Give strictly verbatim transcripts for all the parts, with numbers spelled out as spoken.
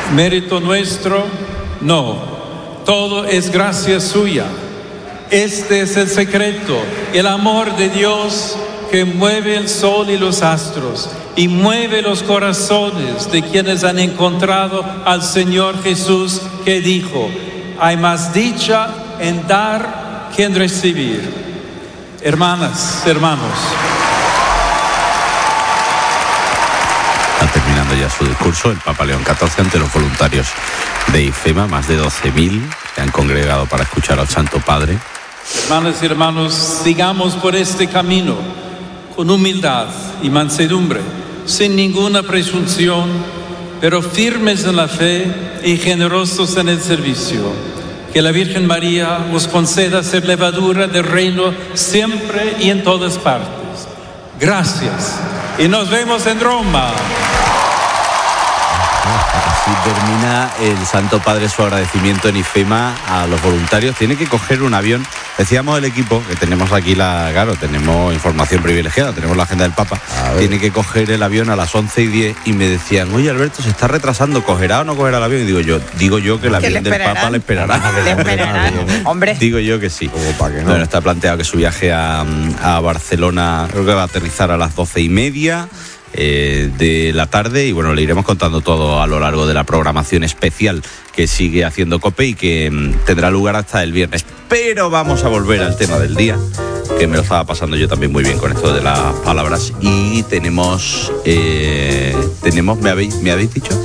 mérito nuestro, no. Todo es gracia suya. Este es el secreto, el amor de Dios que mueve el sol y los astros y mueve los corazones de quienes han encontrado al Señor Jesús, que dijo: hay más dicha en dar que en recibir. Hermanas, hermanos. Está terminando ya su discurso el Papa León catorce ante los voluntarios de IFEMA, más de doce mil se han congregado para escuchar al Santo Padre. Hermanas y hermanos, sigamos por este camino con humildad y mansedumbre, sin ninguna presunción, pero firmes en la fe y generosos en el servicio. Que la Virgen María os conceda ser levadura del reino siempre y en todas partes. Gracias y nos vemos en Roma. Así termina el Santo Padre su agradecimiento en IFEMA a los voluntarios. Tiene que coger un avión. Decíamos el equipo, que tenemos aquí la, claro, tenemos información privilegiada, tenemos la agenda del Papa. Tiene que coger el avión a las once y diez y me decían: oye, Alberto, se está retrasando, ¿cogerá o no cogerá el avión? Y digo yo, digo yo que el avión del Papa le esperará. Le esperarán, hombre. Digo yo que sí. Para que no. Bueno, está planteado que su viaje a, a Barcelona, creo que va a aterrizar a las doce y media. Eh, de la tarde, y bueno, le iremos contando todo a lo largo de la programación especial que sigue haciendo COPE y que mm, tendrá lugar hasta el viernes. Pero vamos a volver al tema del día, que me lo estaba pasando yo también muy bien con esto de las palabras. Y tenemos eh, tenemos, ¿me habéis, me habéis dicho?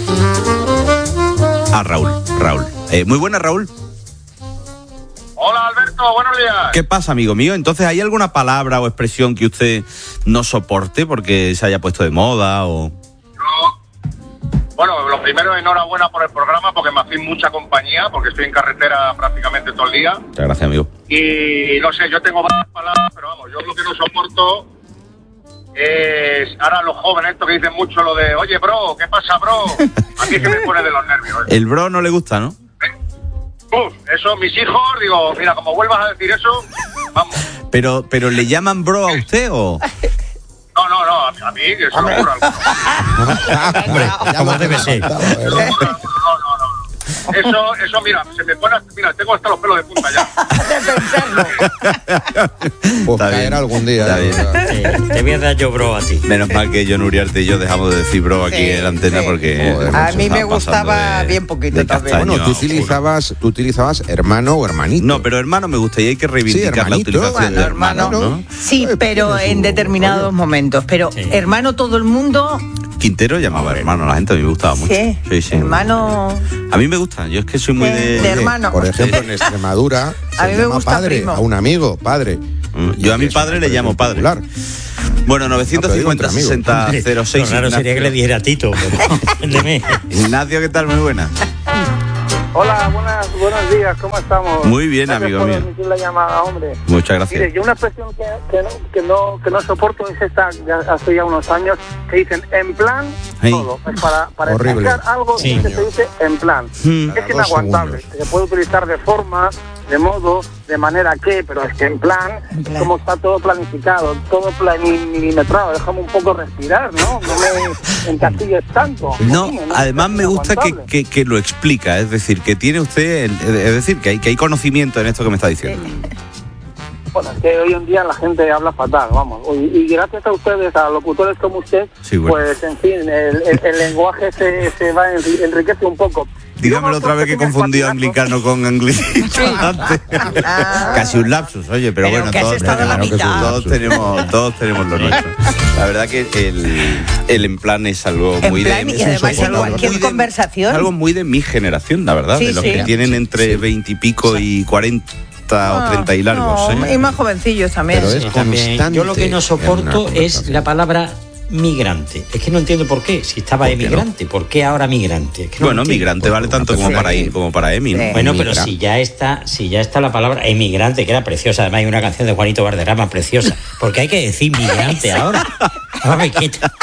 A Raúl, Raúl. Eh, muy buena, Raúl. Hola, Alberto, buenos días. ¿Qué pasa, amigo mío? Entonces, ¿hay alguna palabra o expresión que usted no soporte porque se haya puesto de moda o...? No. Bueno, lo primero, enhorabuena por el programa, porque me hacéis mucha compañía, porque estoy en carretera prácticamente todo el día. Muchas gracias, amigo. Y no sé, yo tengo varias palabras, pero vamos, yo lo que no soporto es ahora los jóvenes, esto que dicen mucho lo de: oye, bro, ¿qué pasa, bro? A mí es que me pone de los nervios. ¿eh? El bro no le gusta, ¿no? Uf, eso, mis hijos, digo, mira, como vuelvas a decir eso, vamos. Pero, pero ¿le llaman bro a usted o...? No, no, no, a mí, a mí que se me ocurra alguno. Hombre, como debe ser. No, no, no, no. Eso, eso, mira, se me pone, mira, tengo hasta los pelos de punta ya. Pues Está caerá bien. algún día. Está ¿eh? bien. Sí, te voy a dar yo bro a ti. Menos mal que John Uriarte y yo dejamos de decir bro aquí Sí, en la antena sí. porque... Joder, A nos mí me estaba pasando gustaba de- bien poquito de también. castaño Bueno, tú a oscuro. utilizabas, tú utilizabas hermano o hermanito. No, pero hermano me gusta y hay que reivindicar Sí, la hermanito. utilización Bueno, de hermano, hermano. ¿no? Sí, Eh, pero tiene en su determinados rollo. momentos. Pero Sí. hermano, todo el mundo. Quintero llamaba hermano a la gente, a mí me gustaba mucho. Sí, Sí, sí. hermano. A mí me gusta, yo es que soy muy Sí, de... de Oye, hermano. Por ejemplo, en Extremadura A mí se me llama gusta padre primo. a un amigo, padre. Mm, Yo a mi Es padre una le llamo padre. popular. Bueno, novecientos cincuenta, sesenta, cero seis. Lo raro sería que le dijera Tito, pero entiéndeme. Ignacio, ¿qué tal? Muy buena. Hola, buenas, buenos días, ¿cómo estamos? Muy bien, Gracias amigo por mío. emitir la llamada, hombre. Muchas gracias. Mire, yo una expresión que, que, no, que, no, que no soporto es esta, ya hace ya unos años, que dicen en plan Ay. todo. Es para, para Horrible. explicar algo Sí. que se dice en plan. Hmm. Es inaguantable. segundos. Se puede utilizar de forma, de modo, de manera que, pero es que en plan, En plan. como está todo planificado, todo milimetrado, déjame un poco respirar, ¿no? No me encasilles tanto. No, Coño, además Es me gusta que, inaguantable. que, que lo explica, es decir, que tiene usted, el- es decir, que hay, que hay conocimiento en esto que me está diciendo. Bueno, es que hoy en día la gente habla fatal, vamos. Y, y gracias a ustedes, a locutores como usted, Sí, bueno. pues en fin, el, el- el lenguaje se, se va enri- enriquece un poco. Dígamelo Y luego otra vez que otro confundió pequeño anglicano con anglicano antes. Ah. Casi un lapsus, oye, pero, Pero bueno, que has todos, estado en la claro que sí, mitad. todos tenemos, todos tenemos lo nuestro. La verdad que el, el en plan es algo En muy plan, de... y además es en algo cualquier muy de- conversación. es algo muy de mi generación, la verdad, Sí, de los sí. que tienen entre veinte y pico y cuarenta o treinta y largos. No, ¿eh? y más jovencillos también. Pero es Sí, también. constante Yo lo que no en soporto una es conversación. la palabra migrante. Es que no entiendo por qué. Si estaba ¿Por qué emigrante, ¿por qué ahora migrante? Es que no Bueno, entiendo. migrante vale tanto como Sí. para ir como para Emi, ¿no? Sí. Bueno, pero Emigra. si ya está, si ya está la palabra emigrante, que era preciosa, además hay una canción de Juanito Valderrama preciosa, porque hay que decir migrante ahora. Ahora, ¿qué tal?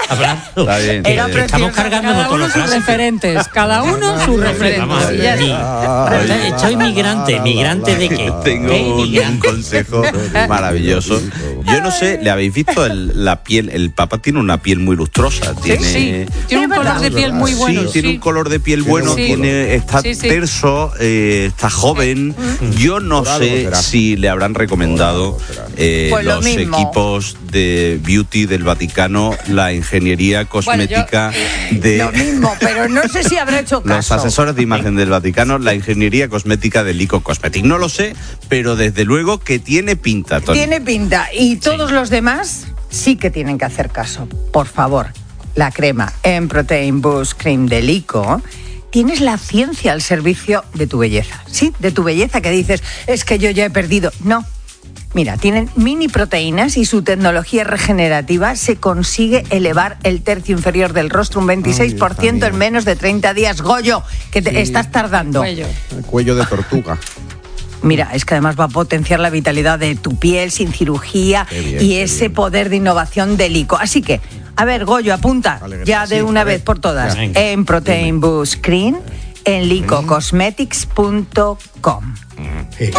hablando. Está bien, está Era bien. Estamos precioso. cargándonos Cada todos uno los sus clásicos. referentes, cada uno sus referentes. Vamos a Y ya ver, está. mi- Soy migrante, migrante de qué? Tengo ¿Eh, un, un migrante? consejo maravilloso. Yo no sé, ¿le habéis visto el- la piel? El Papa tiene una piel muy lustrosa. Tiene, Sí, tiene un color de piel muy bueno. Sí, tiene un color de piel bueno, Sí. tiene, está Sí, sí. terso, eh, está joven. Yo no Por algo sé será. si le habrán recomendado eh, Pues lo los mismo. equipos de beauty del Vaticano, la ingeniería cosmética de... Lo mismo, pero no sé si habrá hecho caso. Los asesores de imagen del Vaticano, la ingeniería cosmética de Lico Cosmetic. No lo sé, pero desde luego que tiene pinta, Tony. Tiene pinta. Y todos los demás sí que tienen que hacer caso. Por favor, la crema en Protein Boost Cream de Lico. Tienes la ciencia al servicio de tu belleza. Sí, de tu belleza que dices, es que yo ya he perdido. No. Mira, tienen mini proteínas y su tecnología regenerativa se consigue elevar el tercio inferior del rostro un veintiséis por ciento en menos de treinta días. Goyo, que te estás tardando. Cuello. El cuello de tortuga. Mira, es que además va a potenciar la vitalidad de tu piel sin cirugía Qué bien, y qué ese bien. poder de innovación de Lico. Así que, a ver, Goyo, apunta Vale, ya de sí, una a vez ver, por todas ya, venga. en Protein Boost Cream, en lico cosmetics punto com. Sí.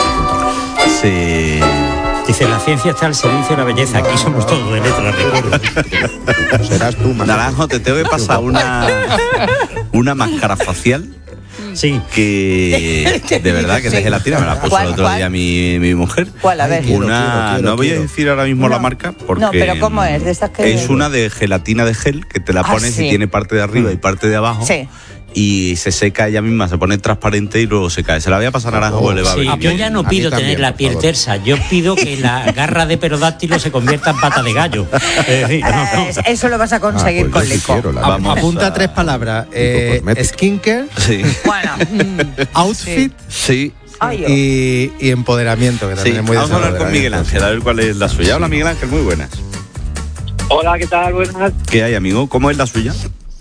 Sí. Dice, la ciencia está al servicio de la belleza. Aquí somos todos de letras, recuerdo. Serás tú, más. Naranjo, te tengo que pasar una, una máscara facial Sí. que de verdad que es de gelatina, me la puso ¿Cuál, el otro cuál? día mi, mi mujer. ¿Cuál? A ver. Quiero, Una, quiero, quiero, no voy a quiero. decir ahora mismo la No. marca porque No, pero ¿cómo es? ¿De esas que- es una de gelatina de gel que te la Ah, pones sí. y tiene parte de arriba y parte de abajo. Sí. Y se seca ella misma, se pone transparente y luego se cae. Se la voy a pasar a Naranjo, Oh, porque le va Sí, a ver. yo ya no A mí pido también, tener la por piel favor. tersa, yo pido que la garra de perodáctilo se convierta en pata de gallo. Es decir, no, no. Eh, Eso lo vas a conseguir Ah, pues con yo sí Lico. quiero la- Vamos. Apunta a- tres palabras. Eh, Cosmetic. skincare, Sí, Bueno, outfit sí. ay, oh. y, y empoderamiento, que Sí, también es muy vamos a hablar con desagradable. Miguel Ángel, a ver cuál es la suya. Hola Miguel Ángel, muy buenas. Hola, ¿qué tal? Buenas. ¿Qué hay, amigo? ¿Cómo es la suya?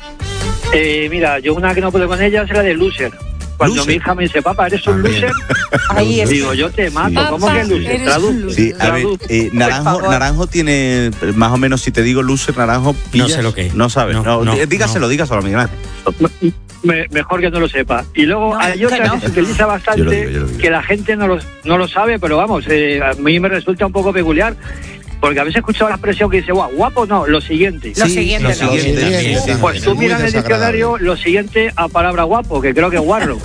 Eh, mira, yo una que no puedo con ella es la de loser. Cuando Loser. mi hija me dice, papá, ¿eres un También. loser? Ahí es. Digo, yo te mato. Sí. ¿Cómo Papá, que loser? eres Tradu- un loser. Sí, a ver, tradu- eh, Naranjo, favor. Naranjo tiene, más o menos, si te digo loser, Naranjo, pillas. sé lo que es. No sabes, No, no, no, dí- dígaselo, no. dígaselo, Miguel Ángel. Me- mejor que no lo sepa. Y luego No, hay que otra no. que se utiliza bastante, Yo lo digo, yo lo digo. que la gente no lo, no lo sabe, pero vamos, eh, a mí me resulta un poco peculiar, porque a veces he escuchado la expresión que dice, guau, guapo no, lo siguiente. Lo Sí, siguiente, lo no. siguiente, Lo sí, siguiente. sí. Pues tú Muy miras en el desagradable. diccionario lo siguiente a palabra guapo, que creo que es guarro.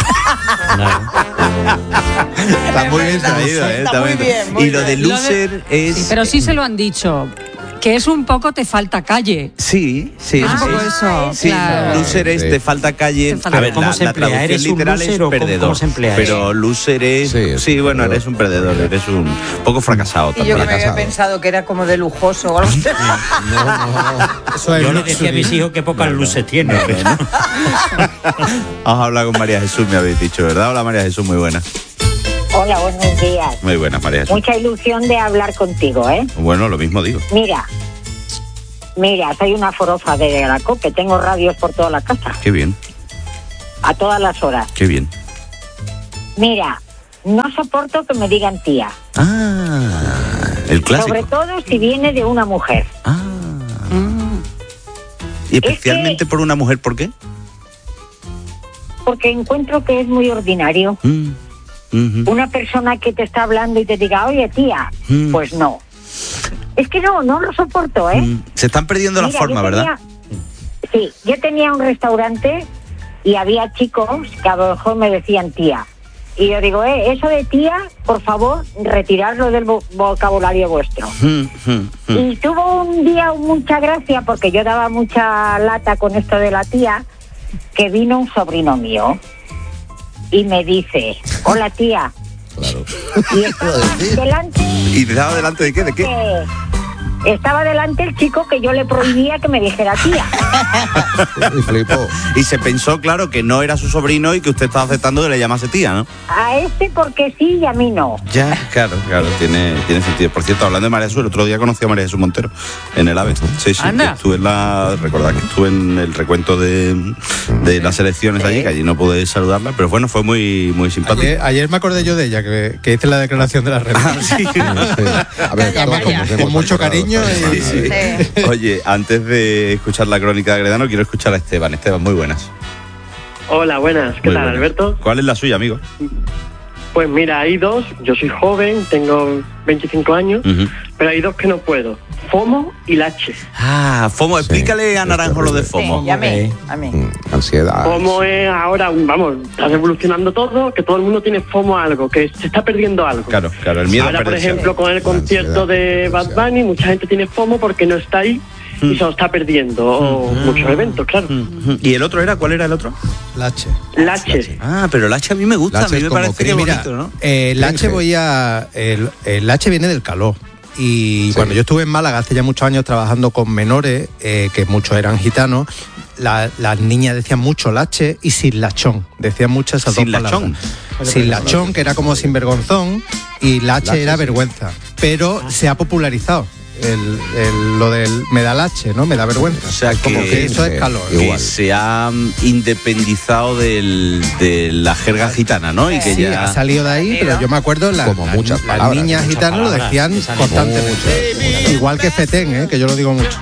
Está muy bien traído, ¿eh? Está muy bien, muy y lo de bien. loser es... Sí, pero sí se lo han dicho, que es un poco te falta calle. Sí, sí, Es un sí. poco eso, Sí, claro. loser es Sí. te falta calle. Te falta- A ver, ¿Cómo la, se la emplea? traducción ¿Eres un literal es loser o cómo- perdedor. cómo se emplea Pero eso? loser es. Sí, es Sí, bueno, perdedor. eres un perdedor, eres un poco fracasado Y yo también. que me había fracasado. pensado que era como de lujoso o algo así. No, no, eso es Yo le luxury. decía a mis hijos que pocas luces tienen. Vamos a hablar con María Jesús, me habéis dicho, ¿verdad? Hola María Jesús, muy buena. Hola, buenos días. Muy buena, María Jesús. Mucha ilusión de hablar contigo, ¿eh? Bueno, lo mismo digo. Mira, mira, soy una forofa de la COPE, tengo radios por toda la casa, Qué bien, a todas las horas. qué bien. Mira, no soporto que me digan tía, Ah, el clásico. sobre todo si viene de una mujer. Ah. Y especialmente por una mujer, ¿por qué? Porque encuentro que es muy ordinario. Mm, ujú. Una persona que te está hablando y te diga, oye tía, Mm. pues no. Es que no, no lo soporto, ¿eh? Mm, Se están perdiendo la Mira, forma, yo ¿verdad? tenía- Sí, yo tenía un restaurante y había chicos que a lo mejor me decían tía. Y yo digo, eh, eso de tía, por favor, retirarlo del vo- vocabulario vuestro. Mm, mm, mm. Y tuvo un día mucha gracia, porque yo daba mucha lata con esto de la tía, que vino un sobrino mío y me dice, hola tía. Claro. Y estaba delante, ¿Y te daba delante de qué? ¿De qué? que- estaba delante el chico que yo le prohibía que me dijera tía. Y flipó. Y se pensó, claro, que no era su sobrino y que usted estaba aceptando que le llamase tía, ¿no? A este porque sí y a mí no. Ya, claro, claro, tiene, tiene sentido. Por cierto, hablando de María Jesús, el otro día conocí a María Jesús Montero en el AVE. Sí, sí, Anda. que estuve en la. Recordad que estuve en el recuento de, de las elecciones allí, que allí no pude saludarla, pero bueno, fue muy, muy simpático. Ayer, ayer me acordé yo de ella, que, que hice la declaración de la red. Ah, sí. Sí. A ver, Calla, todos calla. conocemos Con mucho al jurado, cariño años y... Sí, sí. Oye, antes de escuchar la crónica de Gredano, quiero escuchar a Esteban. Esteban, muy buenas. Hola, buenas. ¿Qué Muy tal, buenas. Alberto? ¿Cuál es la suya, amigo? Pues mira, hay dos. Yo soy joven, tengo veinticinco años, Uh-huh. pero hay dos que no puedo. FOMO y lache. Ah, FOMO. Explícale a Naranjo lo de FOMO. Sí, y a mí, a mí. Mm, ansiedad. FOMO es ahora, vamos, está revolucionando todo, que todo el mundo tiene FOMO a algo, que se está perdiendo algo. Claro, claro, el miedo a Ahora, por perderse. ejemplo, con el concierto de Bad Bunny, mucha gente tiene FOMO porque no está ahí y se lo está perdiendo. O muchos eventos, claro. ¿Y el otro era? ¿Cuál era el otro? Lache. Lache. Ah, pero el H a mí me gusta, Lache a mí es me como parece que crin- bonito, mira, ¿no? eh, el Lache voy a... El, el Lache viene del calor. Y Sí. cuando yo estuve en Málaga hace ya muchos años trabajando con menores, eh, que muchos eran gitanos, la- las niñas decían mucho lache y sin lachón. Decían muchas esas Sin dos lachón. palabras. Sin lachón, que era como sinvergonzón, y lache, Lache, era sí. vergüenza. Pero se ha popularizado el, el- lo del me da lache, ¿no? Me da vergüenza. O sea, como que- que eso es calor. Que Igual. se ha mm, independizado del, de la jerga gitana, ¿no? Y que Sí, ya... ha salido de ahí, pero yo me acuerdo la- Como la- muchas las palabras, niñas muchas gitanas lo palabras decían que salen. constantemente. Igual que fetén, ¿eh? Que yo lo digo mucho.